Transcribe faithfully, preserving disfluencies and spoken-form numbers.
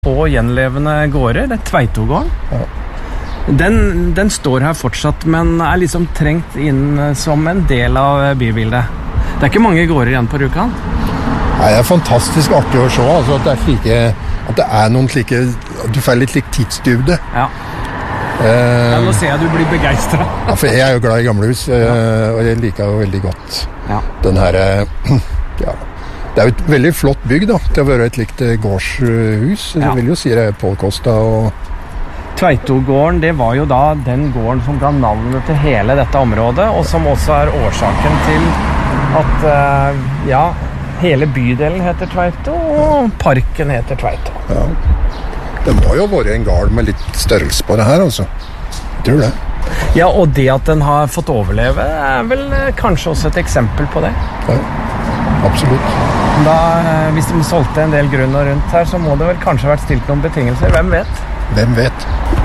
Få gjenlevende gårder, det er Tveitogården. Ja. Den, den står her fortsatt, men er liksom trengt inn som en del av bybildet. Det er ikke mange gårder igjen på Rjukan. Nei, det er fantastisk artig å se, altså, at, det er slike, at det er noen slike, du får litt slik tidsdybde. Ja. Eh, ja, nå ser jeg du blir begeistret. ja, for jeg er jo glad i gamlehus, eh, og jeg liker jo veldig godt Ja. den her, eh, ja, det er jo et veldig flott bygg da, til å være et likt gårdshus. Ja. Jeg vil jo si det er påkostet og... Tveitogården, det var jo da den gården som ga navnet til hele dette området, og som også er årsaken til at, uh, ja, hele bydelen heter Tveito, og parken heter Tveito. Ja. Det må jo være en gard med litt størrelse på det her, altså. Jeg tror det. Ja, og det at den har fått overleve er vel uh, kanskje også et eksempel på det. Ja, absolutt. Da, uh, hvis de solgte en del grunn og rundt her, så må det vel kanskje vært stilt noen betingelser, hvem vet? Hvem vet?